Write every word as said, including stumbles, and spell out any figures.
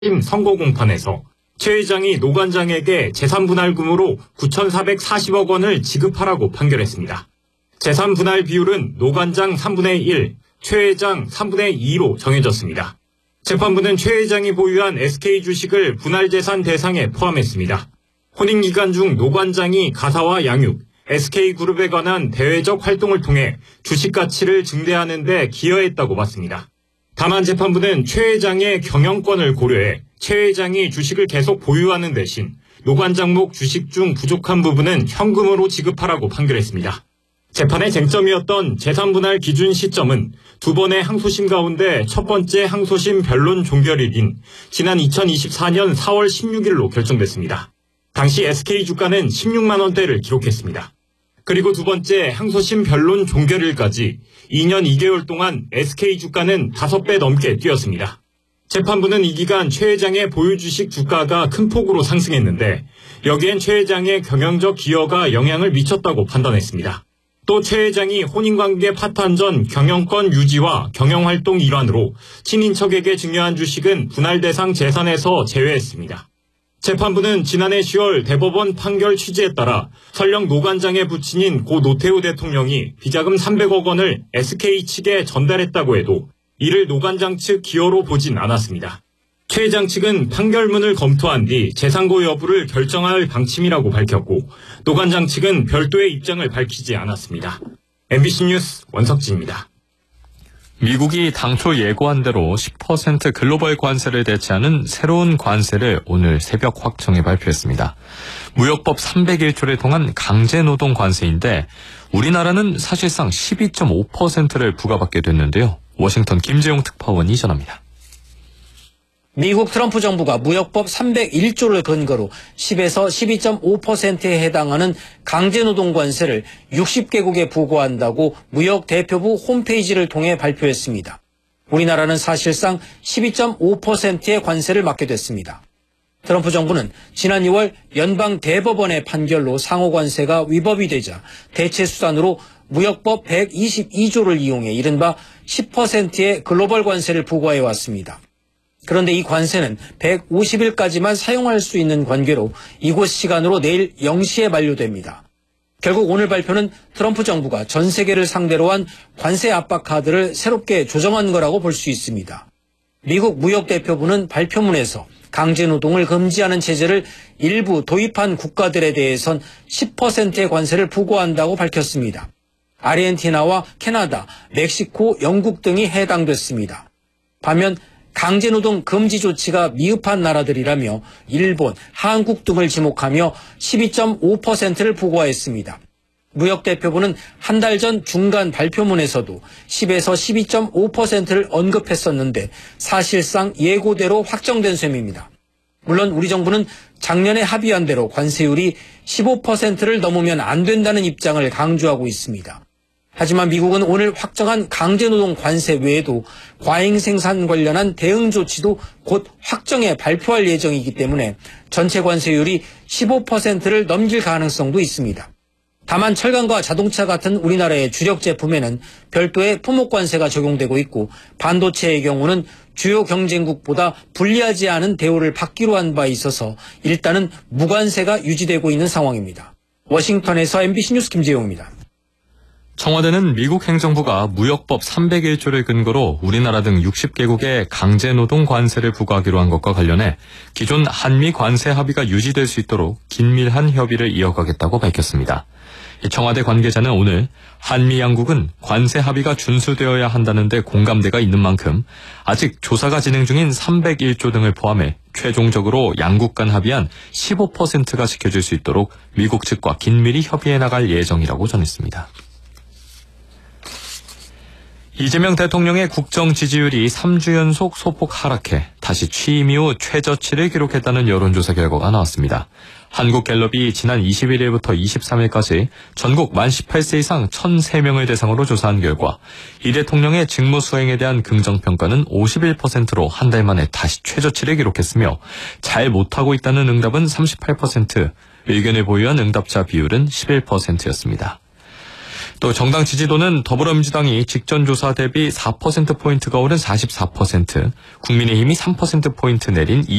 선거 공판에서 최 회장이 노 관장에게 재산분할금으로 구천사백사십억 원을 지급하라고 판결했습니다. 재산분할 비율은 노 관장 삼분의 일, 최 회장 삼분의 이로 정해졌습니다. 재판부는 최 회장이 보유한 에스케이 주식을 분할재산 대상에 포함했습니다. 혼인기간 중 노 관장이 가사와 양육, 에스케이그룹에 관한 대외적 활동을 통해 주식 가치를 증대하는 데 기여했다고 봤습니다. 다만 재판부는 최 회장의 경영권을 고려해 최 회장이 주식을 계속 보유하는 대신 노 관장 목 주식 중 부족한 부분은 현금으로 지급하라고 판결했습니다. 재판의 쟁점이었던 재산분할 기준 시점은 두 번의 항소심 가운데 첫 번째 항소심 변론 종결일인 지난 이천이십사년 사월 십육일로 결정됐습니다. 당시 에스케이 주가는 십육만 원대를 기록했습니다. 그리고 두 번째 항소심 변론 종결일까지 이 년 이 개월 동안 에스케이 주가는 다섯 배 넘게 뛰었습니다. 재판부는 이 기간 최 회장의 보유 주식 주가가 큰 폭으로 상승했는데 여기엔 최 회장의 경영적 기여가 영향을 미쳤다고 판단했습니다. 또 최 회장이 혼인관계 파탄 전 경영권 유지와 경영활동 일환으로 친인척에게 증여한 주식은 분할 대상 재산에서 제외했습니다. 재판부는 지난해 시월 대법원 판결 취지에 따라 설령 노 관장의 부친인 고 노태우 대통령이 비자금 삼백억 원을 에스케이 측에 전달했다고 해도 이를 노 관장 측 기여로 보진 않았습니다. 최 회장 측은 판결문을 검토한 뒤 재산고 여부를 결정할 방침이라고 밝혔고 노 관장 측은 별도의 입장을 밝히지 않았습니다. 엠비씨 뉴스 원석진입니다. 미국이 당초 예고한 대로 십 퍼센트 글로벌 관세를 대체하는 새로운 관세를 오늘 새벽 확정해 발표했습니다. 무역법 삼백일조를 통한 강제노동 관세인데 우리나라는 사실상 십이 점 오 퍼센트를 부과받게 됐는데요. 워싱턴 김재용 특파원이 전합니다. 미국 트럼프 정부가 무역법 삼백일조를 근거로 십에서 십이 점 오 퍼센트에 해당하는 강제노동 관세를 육십 개국에 부과한다고 무역 대표부 홈페이지를 통해 발표했습니다. 우리나라는 사실상 십이 점 오 퍼센트의 관세를 맞게 됐습니다. 트럼프 정부는 지난 이월 연방 대법원의 판결로 상호 관세가 위법이 되자 대체 수단으로 무역법 백이십이조를 이용해 이른바 십 퍼센트의 글로벌 관세를 부과해 왔습니다. 그런데 이 관세는 백오십일까지만 사용할 수 있는 관계로 이곳 시간으로 내일 영 시에 만료됩니다. 결국 오늘 발표는 트럼프 정부가 전 세계를 상대로 한 관세 압박 카드를 새롭게 조정한 거라고 볼 수 있습니다. 미국 무역대표부는 발표문에서 강제노동을 금지하는 체제를 일부 도입한 국가들에 대해선 십 퍼센트의 관세를 부과한다고 밝혔습니다. 아르헨티나와 캐나다, 멕시코, 영국 등이 해당됐습니다. 반면 강제노동 금지 조치가 미흡한 나라들이라며 일본, 한국 등을 지목하며 십이 점 오 퍼센트를 부과했습니다. 무역대표부는 한 달 전 중간 발표문에서도 십에서 십이 점 오 퍼센트를 언급했었는데 사실상 예고대로 확정된 셈입니다. 물론 우리 정부는 작년에 합의한 대로 관세율이 십오 퍼센트를 넘으면 안 된다는 입장을 강조하고 있습니다. 하지만 미국은 오늘 확정한 강제노동 관세 외에도 과잉 생산 관련한 대응 조치도 곧 확정해 발표할 예정이기 때문에 전체 관세율이 십오 퍼센트를 넘길 가능성도 있습니다. 다만 철강과 자동차 같은 우리나라의 주력 제품에는 별도의 품목관세가 적용되고 있고 반도체의 경우는 주요 경쟁국보다 불리하지 않은 대우를 받기로 한 바 있어서 일단은 무관세가 유지되고 있는 상황입니다. 워싱턴에서 엠비씨 뉴스 김재용입니다. 청와대는 미국 행정부가 무역법 삼백일조를 근거로 우리나라 등 육십 개국에 강제노동 관세를 부과하기로 한 것과 관련해 기존 한미 관세 합의가 유지될 수 있도록 긴밀한 협의를 이어가겠다고 밝혔습니다. 청와대 관계자는 오늘 한미 양국은 관세 합의가 준수되어야 한다는 데 공감대가 있는 만큼 아직 조사가 진행 중인 삼백일조 등을 포함해 최종적으로 양국 간 합의한 십오 퍼센트가 지켜질 수 있도록 미국 측과 긴밀히 협의해 나갈 예정이라고 전했습니다. 이재명 대통령의 국정 지지율이 삼 주 연속 소폭 하락해 다시 취임 이후 최저치를 기록했다는 여론조사 결과가 나왔습니다. 한국갤럽이 지난 이십일일부터 이십삼일까지 전국 만 십팔 세 이상 천삼 명을 대상으로 조사한 결과 이 대통령의 직무 수행에 대한 긍정평가는 오십일 퍼센트로 한 달 만에 다시 최저치를 기록했으며 잘 못하고 있다는 응답은 삼십팔 퍼센트, 의견을 보유한 응답자 비율은 십일 퍼센트였습니다. 또 정당 지지도는 더불어민주당이 직전 조사 대비 사 퍼센트포인트가 오른 사십사 퍼센트, 국민의힘이 삼 퍼센트포인트 내린